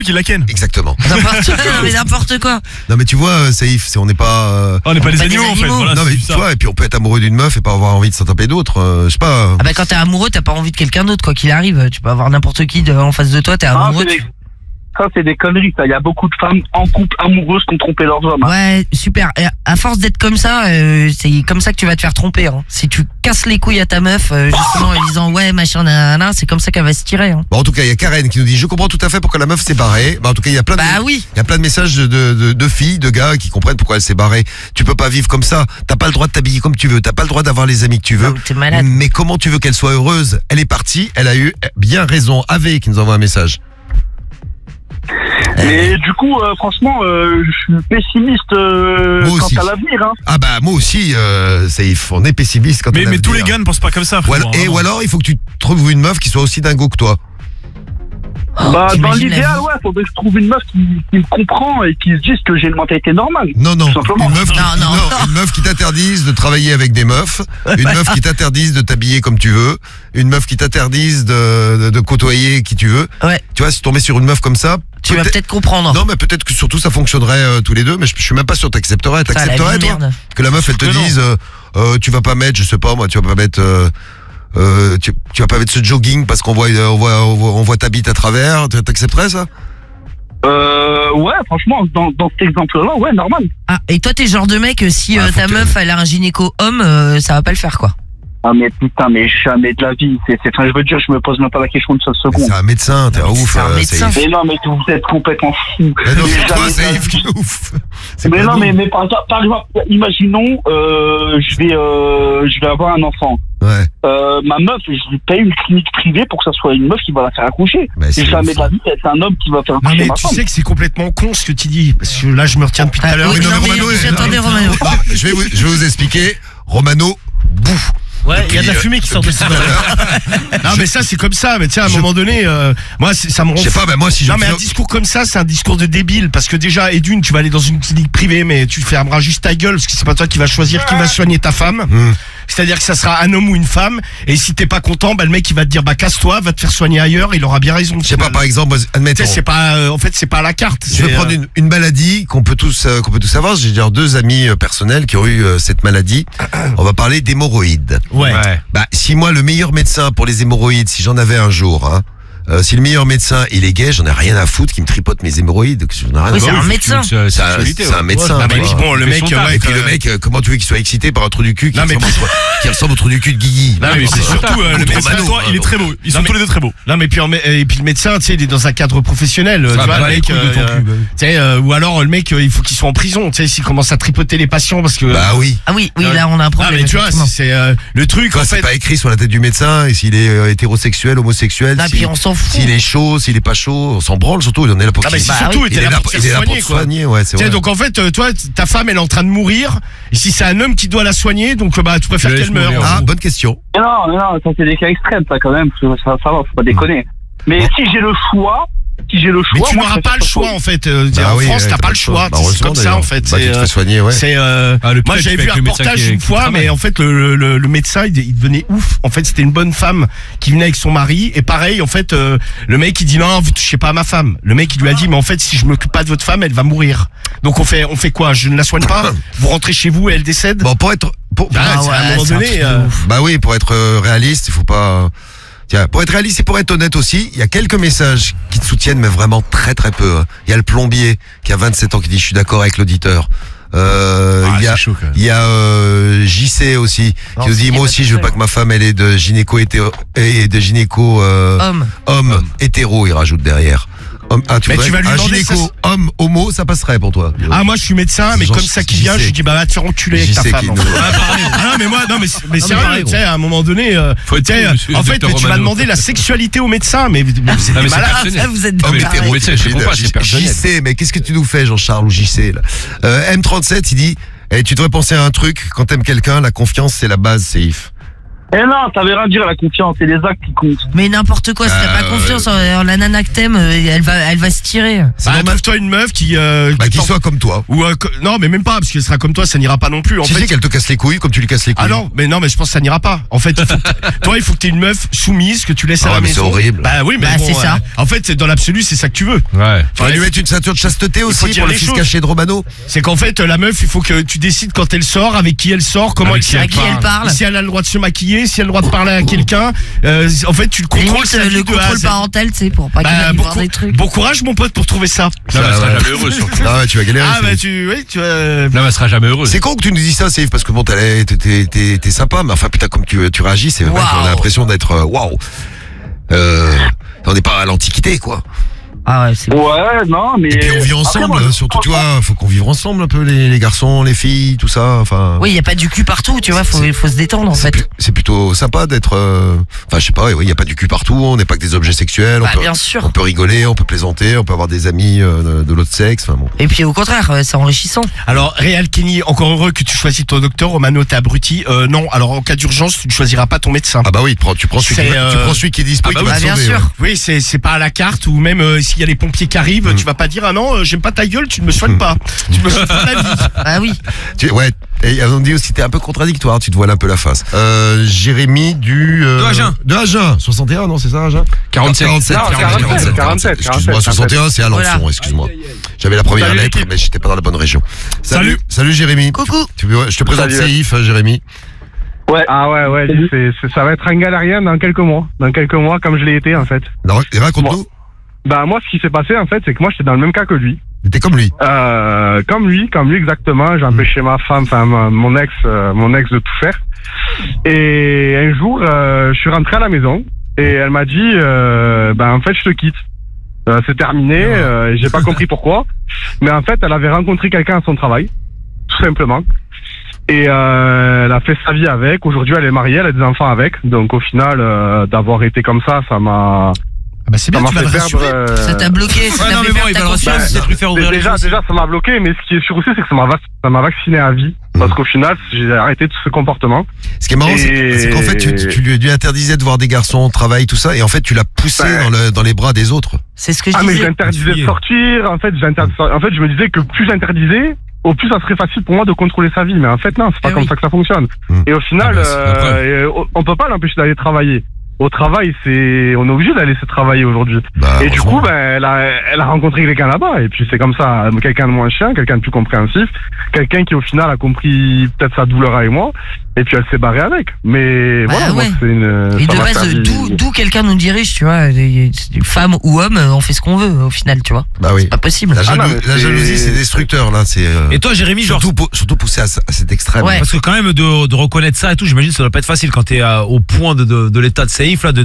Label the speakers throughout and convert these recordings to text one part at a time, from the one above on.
Speaker 1: qui la ken.
Speaker 2: Exactement.
Speaker 3: N'importe quoi.
Speaker 2: Non mais tu vois, Saïf, on n'est pas.
Speaker 1: On n'est pas des animaux en fait. Voilà,
Speaker 2: non mais tu vois, et puis on peut être amoureux d'une meuf et pas avoir envie de s'en taper d'autres. Je sais pas.
Speaker 3: Ah bah quand t'es amoureux, t'as pas envie de quelqu'un d'autre quoi qu'il arrive. Tu peux avoir n'importe qui en face de toi, t'es amoureux.
Speaker 4: Ça, c'est des conneries, ça. Il y a beaucoup de femmes en couple amoureuses qui ont trompé leurs hommes.
Speaker 3: Ouais, super. Et à force d'être comme ça, c'est comme ça que tu vas te faire tromper. Hein. Si tu casses les couilles à ta meuf, justement, en disant ouais, machin, nanana, c'est comme ça qu'elle va se tirer. Hein.
Speaker 2: Bon, en tout cas, il y a Karen qui nous dit, je comprends tout à fait pourquoi la meuf s'est barrée. En tout cas, il y a plein de,
Speaker 3: oui.
Speaker 2: Il y a plein de messages de filles, de gars qui comprennent pourquoi elle s'est barrée. Tu peux pas vivre comme ça. T'as pas le droit de t'habiller comme tu veux. T'as pas le droit d'avoir les amis que tu veux.
Speaker 3: Non, t'es malade.
Speaker 2: Mais comment tu veux qu'elle soit heureuse? Elle est partie. Elle a eu bien raison. Ave qui nous envoie un message.
Speaker 4: Mais du coup, franchement, je suis pessimiste quant à l'avenir. Hein.
Speaker 2: Ah bah moi aussi, Saïf, on est pessimiste quand on
Speaker 1: Mais tous les gars ne pensent pas comme ça.
Speaker 2: Ou alors, il faut que tu trouves une meuf qui soit aussi dingo que toi.
Speaker 4: Bah, dans l'idéal, ouais, faudrait que je trouve une meuf qui me comprend et qui se dise que j'ai une mentalité normale.
Speaker 2: Non, une meuf qui t'interdise de travailler avec des meufs, une meuf qui t'interdise de t'habiller comme tu veux, une meuf qui t'interdise de côtoyer qui tu veux.
Speaker 3: Ouais.
Speaker 2: Tu vois, si tu tombais sur une meuf comme ça,
Speaker 3: tu vas peut-être comprendre.
Speaker 2: Non, mais peut-être que surtout ça fonctionnerait tous les deux, mais je suis même pas sûr que t'accepterais. T'accepterais, toi, que la meuf elle te dise, tu vas pas mettre, je sais pas moi, tu vas pas mettre. Tu vas pas mettre ce jogging parce qu'on voit ta bite à travers. T'accepterais ça?
Speaker 4: Ouais, franchement, dans cet exemple-là, ouais, normal.
Speaker 3: Ah, et toi, t'es le genre de mec, si ta meuf, elle a un gynéco homme, ça va pas le faire, quoi.
Speaker 4: Ah mais putain, mais jamais de la vie. Enfin, je veux dire, je me pose même pas la question une seule seconde.
Speaker 2: C'est un médecin, t'es ouf.
Speaker 4: C'est un médecin. Mais non, mais vous êtes complètement fou.
Speaker 2: Mais non, c'est toi, c'est Yves qui est ouf.
Speaker 4: Mais non, mais par exemple, imaginons, je vais avoir un enfant.
Speaker 2: Ouais.
Speaker 4: Ma meuf, je lui paye une clinique privée pour que ça soit une meuf qui va la faire accoucher. Et jamais de la vie, c'est un homme qui va faire accoucher.
Speaker 5: Non, mais tu sais que c'est complètement con ce que tu dis. Parce que là, je me retiens depuis tout à l'heure.
Speaker 3: Attendez, Romano.
Speaker 2: Je vais vous expliquer. Romano, bouffe.
Speaker 5: Ouais, il y a de la fumée qui sort de ça. Non, mais ça, c'est comme ça. Mais tiens, à un moment donné, moi, ça me rend.
Speaker 2: Je sais pas, bah, moi, si je.
Speaker 5: Non, mais un discours comme ça, c'est un discours de débile. Parce que déjà, et d'une, tu vas aller dans une clinique privée, mais tu fermeras juste ta gueule, parce que c'est pas toi qui vas choisir qui va soigner ta femme. C'est-à-dire que ça sera un homme ou une femme. Et si t'es pas content, bah, le mec, il va te dire, bah, casse-toi, va te faire soigner ailleurs. Il aura bien raison.
Speaker 2: Je sais pas, par exemple, admettons.
Speaker 5: C'est pas, en fait, c'est pas à la carte.
Speaker 2: Je vais prendre une maladie qu'on peut tous avoir. J'ai genre 2 amis personnels qui ont eu cette maladie. On va parler d'hémorroïdes.
Speaker 5: Ouais.
Speaker 2: Bah, si moi, le meilleur médecin pour les hémorroïdes, si j'en avais un jour, hein, si le meilleur médecin il est gay, j'en ai rien à foutre qu'il me tripote mes hémorroïdes.
Speaker 3: Oui, c'est un médecin.
Speaker 2: C'est un médecin.
Speaker 5: Non, mais bon, le mec,
Speaker 2: et puis le mec, comment tu veux qu'il soit excité par un trou du cul qui ressemble au trou du cul de Guigui?
Speaker 1: Non, mais c'est surtout le médecin, il est très beau. Ils sont tous les deux très beaux.
Speaker 5: Non, mais puis le médecin, tu sais, il est dans un cadre professionnel. Tu vois, le mec, tu sais, ou alors le mec, il faut qu'il soit en prison. Tu sais, s'il commence à tripoter les patients parce que.
Speaker 2: Bah oui.
Speaker 3: Ah oui, là on a un problème.
Speaker 5: Ah, mais tu vois, c'est le truc.
Speaker 2: Quand c'est pas écrit sur la tête du médecin, et s'il est hétérosexuel, homosexuel.
Speaker 3: Puis on s'en fout.
Speaker 2: S'il est chaud, s'il est pas chaud, on s'en branle surtout. Il en est là pour
Speaker 5: qu'il il est là pour se
Speaker 2: soigner, ouais, c'est vrai.
Speaker 5: Donc en fait, toi, ta femme, elle est en train de mourir. Et si c'est un homme qui doit la soigner, donc bah tu préfères qu'elle meure.
Speaker 2: Ah, bonne question.
Speaker 4: Non, ça c'est des cas extrêmes, ça quand même. Ça va, faut pas déconner. Mais si j'ai le choix.
Speaker 5: Mais tu n'auras pas le choix en fait. En France, t'as pas le choix. C'est comme ça en fait.
Speaker 2: Tu te fais soigner, ouais.
Speaker 5: Moi j'avais vu un reportage une fois, mais en fait le médecin il devenait ouf. En fait c'était une bonne femme qui venait avec son mari et pareil en fait le mec il dit non vous touchez pas à ma femme. Le mec il lui a dit mais en fait si je m'occupe pas de votre femme elle va mourir. Donc on fait quoi? Je ne la soigne pas. Vous rentrez chez vous et elle décède.
Speaker 2: Bon pour être
Speaker 5: à un moment donné.
Speaker 2: Bah oui pour être réaliste il faut pas. Tiens, pour être réaliste et pour être honnête aussi, il y a quelques messages qui te soutiennent, mais vraiment très très peu. Il y a le plombier qui a 27 ans qui dit je suis d'accord avec l'auditeur. Il y a JC aussi qui nous dit moi aussi je veux pas que ma femme elle ait de gynéco homme hétéro, il rajoute derrière. Tu vas lui demander gynéco, homme, homo, ça passerait pour toi.
Speaker 5: Ah moi je suis médecin, mais comme ça qui vient, je lui dis bah va te faire enculer avec ta femme. Ah mais moi mais sérieux, tu sais à un moment donné, en fait tu vas demander la sexualité au médecin, mais c'est malade.
Speaker 3: Vous êtes
Speaker 2: JC, mais qu'est-ce que tu nous fais Jean-Charles ou JC là? M37 il dit tu devrais penser à un truc quand t'aimes quelqu'un, la confiance c'est la base, c'est if.
Speaker 4: Eh non, ça veut rien dire la confiance, c'est les actes qui comptent.
Speaker 3: Mais n'importe quoi, si t'as pas confiance en la nana que t'aimes, elle va se tirer.
Speaker 5: Trouve-toi une meuf qui
Speaker 2: soit comme toi.
Speaker 5: Ou non, mais même pas, parce qu'elle sera comme toi, ça n'ira pas non plus. En fait,
Speaker 2: qu'elle te casse les couilles comme tu lui casses les couilles.
Speaker 5: Ah non, mais je pense que ça n'ira pas. En fait, toi, il faut que t'aies une meuf soumise que tu laisses à la maison.
Speaker 2: C'est horrible.
Speaker 5: Bah oui, mais bon,
Speaker 3: c'est ça.
Speaker 5: En fait, dans l'absolu, c'est ça que tu veux.
Speaker 2: Ouais. Faut lui mettre une ceinture de chasteté aussi pour le fils caché de Romano.
Speaker 5: C'est qu'en fait, la meuf, il faut que tu décides quand elle sort, avec qui elle sort, comment elle
Speaker 3: parle,
Speaker 5: si elle a le droit de se maquiller, si elle a le droit de parler à quelqu'un. En fait, tu le contrôles.
Speaker 3: Le contrôle parental, tu sais, pour pas qu'il aille voir des trucs.
Speaker 5: Bon courage, mon pote, pour trouver ça.
Speaker 1: Non, elle sera jamais heureuse, surtout.
Speaker 2: Ah ouais, tu vas galérer.
Speaker 5: Ah bah tu vas.
Speaker 1: Non, elle sera jamais heureuse.
Speaker 2: C'est con que tu nous dis ça, Safe, parce que bon, t'es sympa, mais enfin putain, comme tu réagis, c'est vrai qu'on a l'impression d'être waouh. On n'est pas à l'Antiquité, quoi.
Speaker 3: Ah ouais, c'est
Speaker 4: ouais, non, mais.
Speaker 2: Et puis on vit ensemble,
Speaker 4: après, moi,
Speaker 2: surtout, tu vois, faut qu'on vive ensemble un peu, les garçons, les filles, tout ça, enfin.
Speaker 3: Oui, il y a pas du cul partout, tu vois, faut se détendre en fait.
Speaker 2: C'est plutôt sympa d'être. Enfin, je sais pas, il y a pas du cul partout, on n'est pas que des objets sexuels.
Speaker 3: Bien sûr.
Speaker 2: On peut rigoler, on peut plaisanter, on peut avoir des amis de l'autre sexe, enfin bon.
Speaker 3: Et puis au contraire, c'est enrichissant.
Speaker 5: Alors, Réal Kenny, encore heureux que tu choisis ton docteur. Romano, t'es abruti. Non, alors en cas d'urgence, tu ne choisiras pas ton médecin.
Speaker 2: Ah bah oui, tu prends celui qui est dispo, qui va te
Speaker 3: bien
Speaker 2: sauver,
Speaker 3: sûr.
Speaker 2: ouais.
Speaker 5: Oui, c'est pas à la carte, ou même s'il y a les pompiers qui arrivent, tu vas pas dire ah non, j'aime pas ta gueule, tu ne me soignes pas. Tu me soignes pas la vie.
Speaker 3: Ah oui.
Speaker 2: Ouais. Et on dit aussi t'es un peu contradictoire, tu te voiles un peu la face. Jérémy de
Speaker 1: Agen.
Speaker 2: De Agen, 61, non, c'est ça, Agen
Speaker 1: 47.
Speaker 4: 47.
Speaker 2: Excuse-moi, 61, c'est Alençon,
Speaker 3: Voilà.
Speaker 2: excuse-moi. J'avais la première lettre, mais j'étais pas dans la bonne région. Salut Jérémy.
Speaker 3: Coucou.
Speaker 2: Je te présente
Speaker 4: Salut.
Speaker 2: Saïf, Jérémy.
Speaker 4: Ouais.
Speaker 6: Ah ouais, ça va être un galérien dans quelques mois. Dans quelques mois, comme je l'ai été, en fait.
Speaker 2: Alors, raconte-nous.
Speaker 6: Bah, moi, ce qui s'est passé, en fait, c'est que moi, j'étais dans le même cas que lui.
Speaker 2: T'es comme lui.
Speaker 6: Comme lui, exactement. J'ai empêché ma femme, enfin, mon ex de tout faire. Et un jour, je suis rentré à la maison, et elle m'a dit, en fait, je te quitte. C'est terminé, j'ai pas compris pourquoi. Mais en fait, elle avait rencontré quelqu'un à son travail, tout simplement. Et elle a fait sa vie avec. Aujourd'hui, elle est mariée, elle a des enfants avec. Donc, au final, d'avoir été comme ça m'a...
Speaker 5: Bah c'est bien, tu vas le rassurer.
Speaker 3: Ça t'a bloqué, ça t'a fait perdre ta confiance.
Speaker 1: C'est plus faire ouvrir les choses.
Speaker 6: Déjà, ça m'a bloqué, mais ce qui est sûr aussi, c'est que ça m'a vacciné à vie. Parce qu'au final, j'ai arrêté tout ce comportement.
Speaker 2: Ce qui est marrant, c'est qu'en fait, tu lui interdisais de voir des garçons au travail, tout ça, et en fait, tu l'as poussé dans les bras des autres.
Speaker 3: C'est ce que je
Speaker 6: disais. Ah, mais
Speaker 3: disais.
Speaker 6: j'interdisais de sortir. En fait, je me disais que plus j'interdisais, au plus ça serait facile pour moi de contrôler sa vie. Mais en fait, non, c'est pas comme ça que ça fonctionne. Et au final, on peut pas l'empêcher d'aller travailler. Au travail, on est obligé d'aller se travailler aujourd'hui. Et du coup, elle a rencontré quelqu'un là-bas. Et puis c'est comme ça, quelqu'un de moins chiant, quelqu'un de plus compréhensif, quelqu'un qui au final a compris peut-être sa douleur avec moi. Et puis elle s'est barrée avec. Mais voilà, moi, c'est une.
Speaker 3: Et de base, d'où quelqu'un nous dirige, tu vois. Femme ou homme, on fait ce qu'on veut au final, tu vois.
Speaker 2: Bah oui.
Speaker 3: C'est pas possible.
Speaker 2: La jalousie, c'est destructeur là.
Speaker 1: Et toi, Jérémy,
Speaker 2: surtout poussé à cet extrême.
Speaker 3: Ouais.
Speaker 1: Parce que quand même de reconnaître ça et tout, j'imagine que ça doit pas être facile quand t'es au point de l'état de Saïf là,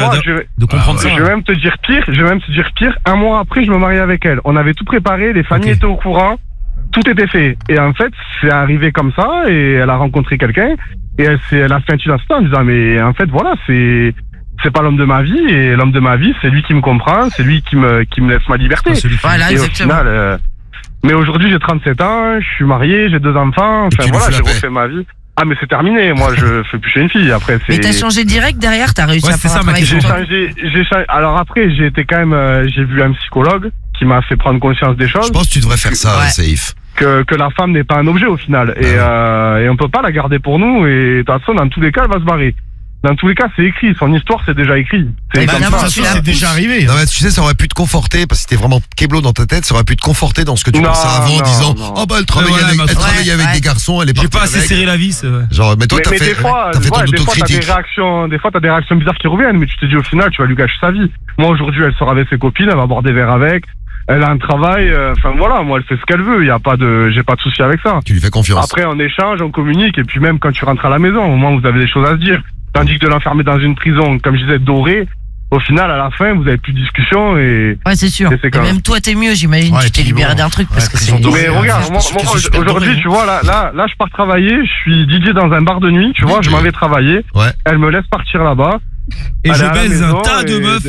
Speaker 1: de comprendre ça.
Speaker 6: Je vais même te dire pire. Un mois après, je me mariais avec elle. On avait tout préparé, les familles étaient au courant, tout était fait. Et en fait, c'est arrivé comme ça, et elle a rencontré quelqu'un, et elle a fait un petit instant en disant, mais en fait, voilà, c'est pas l'homme de ma vie, et l'homme de ma vie, c'est lui qui me comprend, c'est lui qui me laisse ma liberté.
Speaker 3: Voilà,
Speaker 6: et
Speaker 3: exactement.
Speaker 6: Au final, mais aujourd'hui, j'ai 37 ans, je suis marié, j'ai 2 enfants, enfin voilà, j'ai refait ma vie. Ah, mais c'est terminé, moi je fais plus chez une fille, après c'est...
Speaker 3: Mais t'as changé direct derrière, t'as réussi à faire un travail.
Speaker 6: J'ai changé, alors après j'ai été quand même, j'ai vu un psychologue qui m'a fait prendre conscience des choses.
Speaker 2: Je pense que tu devrais faire ça, Saïf.
Speaker 6: Que la femme n'est pas un objet au final, et on peut pas la garder pour nous, et de toute façon dans tous les cas elle va se barrer. Dans tous les cas, c'est écrit. Son histoire, c'est déjà écrit.
Speaker 5: C'est déjà arrivé.
Speaker 2: Non, mais tu sais, ça aurait pu te conforter, parce que c'était vraiment kéblo dans ta tête, ça aurait pu te conforter dans ce que tu pensais avant, en disant, oh bah, elle travaillait avec des garçons, elle est partie.
Speaker 1: J'ai pas assez serré la vis.
Speaker 2: Genre, mais toi, t'as fait ton autocritique.
Speaker 6: Des fois, t'as des réactions bizarres qui reviennent, mais tu te dis, au final, tu vas lui gâcher sa vie. Moi, aujourd'hui, elle sort avec ses copines, elle va boire des verres avec. Elle a un travail, enfin voilà, moi elle fait ce qu'elle veut, j'ai pas de souci avec ça.
Speaker 2: Tu lui fais confiance.
Speaker 6: Après on échange, on communique, et puis même quand tu rentres à la maison, au moins vous avez des choses à se dire. Tandis que de l'enfermer dans une prison, comme je disais, dorée, au final, à la fin, vous avez plus de discussion et...
Speaker 3: Ouais, c'est sûr. Et même toi, t'es mieux, j'imagine, tu t'es libéré d'un truc parce que c'est...
Speaker 6: Mais regarde, moi aujourd'hui, tu vois, là, je pars travailler, je suis DJ dans un bar de nuit, tu vois, je m'en vais travailler. Elle me laisse partir là-bas.
Speaker 1: Et je baise un tas de meufs.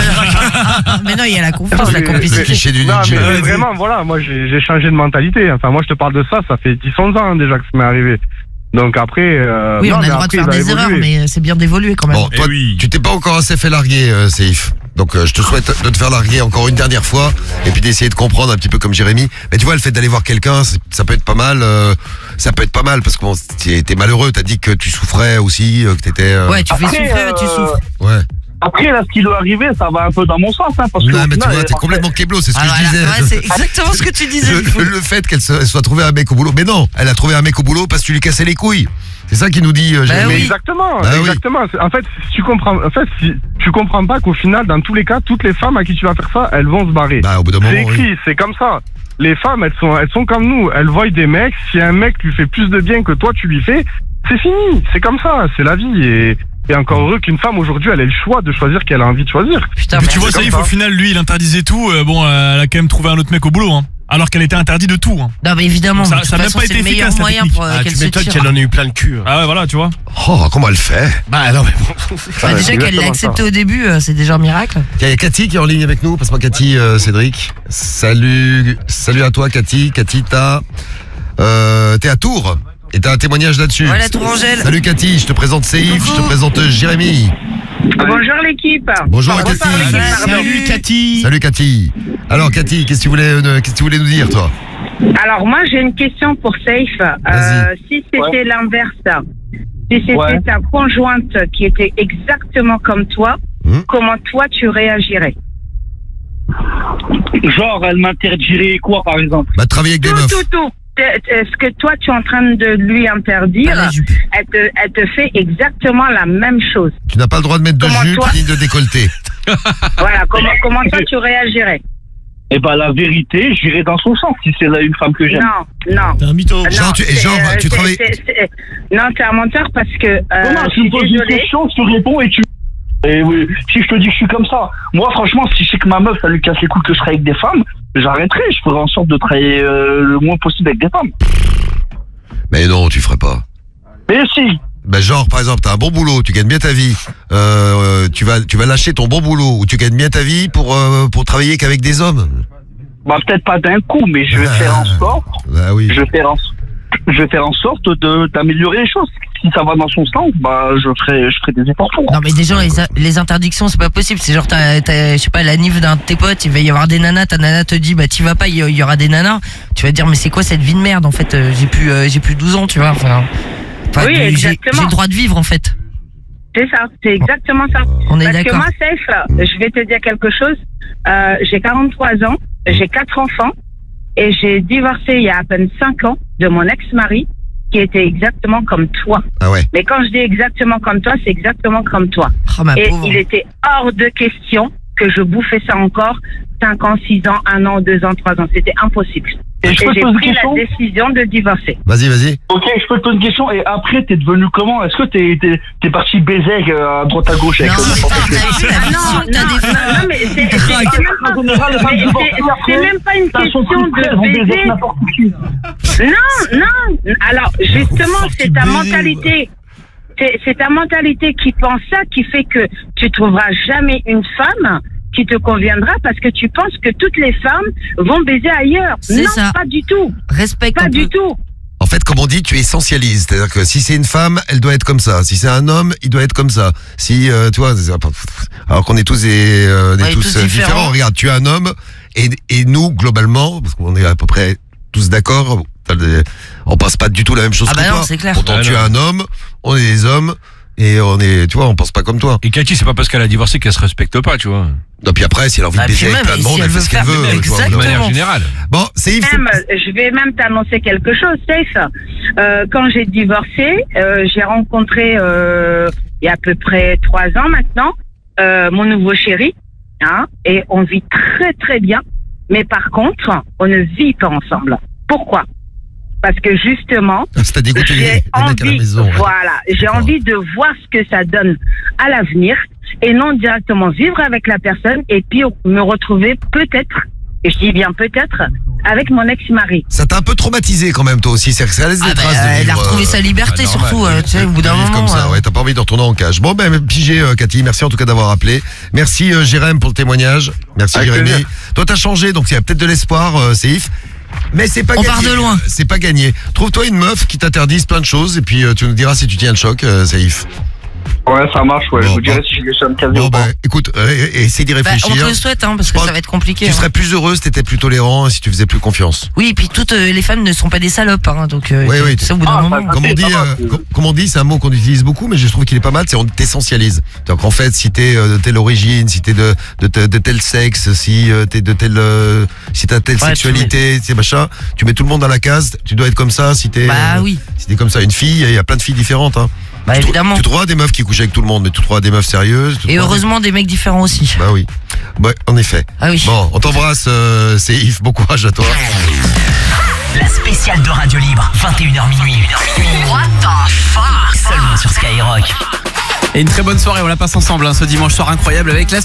Speaker 3: Mais non, il y a la confiance, la complicité.
Speaker 6: Mais vraiment, voilà, moi j'ai changé de mentalité. Enfin, moi je te parle de ça fait 10-11 ans déjà que ça m'est arrivé. Donc après,
Speaker 3: oui, on a le droit de faire des erreurs, mais c'est bien d'évoluer quand même.
Speaker 2: Bon, toi, tu t'es pas encore assez fait larguer, Seif. Donc je te souhaite de te faire larguer encore une dernière fois et puis d'essayer de comprendre un petit peu comme Jérémy. Mais tu vois, le fait d'aller voir quelqu'un, ça peut être pas mal. Ça peut être pas mal parce que bon, t'es malheureux. T'as dit que tu souffrais aussi, que t'étais.
Speaker 3: Ouais, tu fais souffrir, tu souffres.
Speaker 2: Ouais.
Speaker 4: Après, là, ce qui doit arriver, ça va un peu dans mon sens, hein, parce que.
Speaker 2: Non, mais tu vois, t'es complètement kéblo, c'est ce que je disais.
Speaker 3: Ouais, c'est exactement ce que tu disais.
Speaker 2: Le fait qu'elle soit trouvée un mec au boulot. Mais non, elle a trouvé un mec au boulot parce que tu lui cassais les couilles. C'est ça qu'il nous dit, Jérémy.
Speaker 3: Oui.
Speaker 6: Exactement,
Speaker 2: Bah
Speaker 6: exactement.
Speaker 2: Oui.
Speaker 6: En fait, si tu comprends pas qu'au final, dans tous les cas, toutes les femmes à qui tu vas faire ça, elles vont se barrer.
Speaker 2: Bah, au bout d'un moment,
Speaker 6: c'est écrit, c'est comme ça. Les femmes, elles sont comme nous. Elles voient des mecs. Si un mec lui fait plus de bien que toi, tu lui fais, c'est fini. C'est comme ça. C'est la vie. Et encore heureux qu'une femme aujourd'hui, elle ait le choix de choisir qu'elle a envie de choisir.
Speaker 3: Putain,
Speaker 7: mais tu vois, Saïf, au final, lui, il interdisait tout. Bon, elle a quand même trouvé un autre mec au boulot, hein. Alors qu'elle était interdite de tout. Hein.
Speaker 3: Non, mais évidemment,
Speaker 7: ça
Speaker 3: n'a
Speaker 7: même pas été efficace.
Speaker 3: Moyen pour qu'elle
Speaker 5: tu
Speaker 3: se
Speaker 5: m'étonnes
Speaker 3: tire.
Speaker 5: qu'elle en ait eu plein le cul.
Speaker 7: Ah ouais, voilà, tu vois.
Speaker 2: Oh, comment elle fait?
Speaker 5: Bah non, mais bon.
Speaker 3: Bah, déjà qu'elle l'a accepté au début, c'est déjà un miracle.
Speaker 2: Il y a Cathy qui est en ligne avec nous. Passe-moi Cathy, Cédric. Salut à toi, Cathy. Cathy, t'es à Tours. Et t'as un témoignage là-dessus.
Speaker 3: Voilà, Tourangelle.
Speaker 2: Salut Cathy, je te présente Seif, je te présente Jérémy.
Speaker 8: Bonjour l'équipe.
Speaker 2: Bonjour Cathy.
Speaker 5: Salut Cathy.
Speaker 2: Salut Cathy. Alors Cathy, qu'est-ce que tu voulais nous dire toi?
Speaker 8: Alors moi j'ai une question pour Seif. Si c'était l'inverse, si c'était ta conjointe qui était exactement comme toi, comment toi tu réagirais?
Speaker 4: Genre, elle m'interdirait quoi, par exemple?
Speaker 2: Bah, travailler avec des meufs.
Speaker 8: Tout. Ce que toi tu es en train de lui interdire, elle te fait exactement la même chose.
Speaker 2: Tu n'as pas le droit de mettre de jupe ni de décolleté.
Speaker 8: Voilà, comment toi tu réagirais?
Speaker 4: Eh ben la vérité, j'irai dans son sens si c'est là une femme que j'aime.
Speaker 8: Non.
Speaker 5: T'es un mytho.
Speaker 2: Tu travailles.
Speaker 8: Non, t'es un menteur parce que.
Speaker 4: Comment tu me poses une question, je te réponds et tu. Et oui, si je te dis que je suis comme ça, moi franchement, si je sais que ma meuf, ça lui casse les couilles que je serai avec des femmes, j'arrêterai, je ferai en sorte de travailler le moins possible avec des femmes.
Speaker 2: Mais non, tu ferais pas.
Speaker 4: Mais si.
Speaker 2: Ben genre, par exemple, t'as un bon boulot, tu gagnes bien ta vie, tu vas lâcher ton bon boulot où tu gagnes bien ta vie pour travailler qu'avec des hommes.
Speaker 4: Bah peut-être pas d'un coup, mais je vais faire en sorte.
Speaker 2: Bah oui.
Speaker 4: Je vais faire en sorte d'améliorer les choses. Si ça va dans son sens, bah je ferai des efforts pour.
Speaker 3: Non mais déjà les interdictions c'est pas possible. C'est genre t'as je sais pas la nif d'un de tes potes, il va y avoir des nanas, ta nana te dit bah t'y vas pas, il y aura des nanas. Tu vas te dire mais c'est quoi cette vie de merde en fait, j'ai plus 12 ans tu vois. Enfin
Speaker 8: oui, exactement.
Speaker 3: J'ai le droit de vivre en fait.
Speaker 8: C'est ça, c'est exactement ça.
Speaker 3: On est
Speaker 8: Parce
Speaker 3: d'accord.
Speaker 8: que moi, Seif, je vais te dire quelque chose. J'ai 43 ans, j'ai 4 enfants et j'ai divorcé il y a à peine 5 ans de mon ex-mari qui était exactement comme toi.
Speaker 2: Ah ouais.
Speaker 8: Mais quand je dis exactement comme toi, c'est exactement comme toi.
Speaker 3: Oh, ma
Speaker 8: et
Speaker 3: pauvre.
Speaker 8: il était hors de question que je bouffais ça encore 5 ans, 6 ans, 1 an, 2 ans, 3 ans. C'était impossible. Et j'ai pris la décision de divorcer.
Speaker 2: Vas-y.
Speaker 4: Ok, je peux te poser une question. Et après, t'es devenu comment? Est-ce que t'es parti baiser à droite à gauche avec
Speaker 8: Non, mais c'est même pas une question de baiser. Non. Alors, justement, c'est ta mentalité. C'est ta mentalité qui pense ça, qui fait que tu trouveras jamais une femme qui te conviendra parce que tu penses que toutes les femmes vont baiser ailleurs.
Speaker 3: C'est
Speaker 8: non,
Speaker 3: ça.
Speaker 8: Pas du tout.
Speaker 3: Respecte
Speaker 8: Pas du tout.
Speaker 2: En fait, comme on dit, tu essentialises. C'est-à-dire que si c'est une femme, elle doit être comme ça. Si c'est un homme, il doit être comme ça. Si, tu vois, alors qu'on est tous, tous différents. Regarde, tu es un homme et nous, globalement, parce qu'on est à peu près tous d'accord, on pense pas du tout la même chose que
Speaker 3: bah
Speaker 2: toi.
Speaker 3: non, c'est clair.
Speaker 2: Pourtant, tu es un homme, on est des hommes. Et tu vois, on pense pas comme toi.
Speaker 1: Et Cathy, c'est pas parce qu'elle a divorcé qu'elle se respecte pas, tu vois.
Speaker 2: Non, puis après, si elle a envie de baiser avec plein de monde, elle fait ce qu'elle veut.
Speaker 3: Exactement.
Speaker 1: De manière générale.
Speaker 2: Bon, c'est Yves.
Speaker 8: Je vais même t'annoncer quelque chose, Safe. Quand j'ai divorcé, j'ai rencontré, il y a à peu près 3 ans maintenant, mon nouveau chéri, hein, et on vit très très bien. Mais par contre, on ne vit pas ensemble. Pourquoi? Parce que justement,
Speaker 2: c'est dégoûté les mecs à la maison.
Speaker 8: Voilà, j'ai envie de voir ce que ça donne à l'avenir et non directement vivre avec la personne et puis me retrouver peut-être, et je dis bien peut-être, avec mon ex-mari.
Speaker 2: Ça t'a un peu traumatisé quand même toi aussi, c'est que ça laisse des traces de vivre.
Speaker 3: Elle a retrouvé sa liberté surtout, tu sais, au bout d'un moment.
Speaker 2: Comme ça, ouais, t'as pas envie de retourner en cage. Bon ben pigé Cathy, merci en tout cas d'avoir appelé. Merci Jérém pour le témoignage. Merci Jérémy. Toi t'as changé, donc il y a peut-être de l'espoir, Seif. Mais c'est pas
Speaker 3: On
Speaker 2: gagné.
Speaker 3: part de loin.
Speaker 2: C'est pas gagné. Trouve-toi une meuf qui t'interdise plein de choses et puis tu nous diras si tu tiens le choc, Saïf.
Speaker 4: Ouais, ça marche, ouais.
Speaker 2: Bon,
Speaker 4: je vous dirai si je vais me caser ou pas.
Speaker 2: Écoute, essaie d'y réfléchir.
Speaker 3: On te le souhaite, parce que ça va être compliqué.
Speaker 2: Tu serais plus heureuse, t'étais plus tolérant si tu faisais plus confiance.
Speaker 3: Oui, et puis toutes les femmes ne sont pas des salopes, donc
Speaker 2: oui,
Speaker 3: ça au bout d'un moment.
Speaker 2: Comme on dit, c'est un mot qu'on utilise beaucoup, mais je trouve qu'il est pas mal, c'est on t'essentialise. Donc en fait, si t'es de telle origine, si t'es de tel sexe, si t'es de telle, si t'as telle sexualité, c'est machin, tu mets tout le monde dans la case. Tu dois être comme ça. Si t'es, si t'es comme ça, une fille, il y a plein de filles différentes.
Speaker 3: Bah évidemment.
Speaker 2: Tu trouveras des meufs qui couchent avec tout le monde, mais tu trouveras des meufs sérieuses.
Speaker 3: Et heureusement des mecs différents aussi.
Speaker 2: Bah oui. Bah, en effet.
Speaker 3: Ah oui.
Speaker 2: Bon, on t'embrasse, c'est Yves, bon courage à toi.
Speaker 9: La spéciale de Radio Libre, 21h minuit. What the fuck? Seulement sur Skyrock.
Speaker 10: Et une très bonne soirée, on la passe ensemble ce dimanche soir incroyable avec la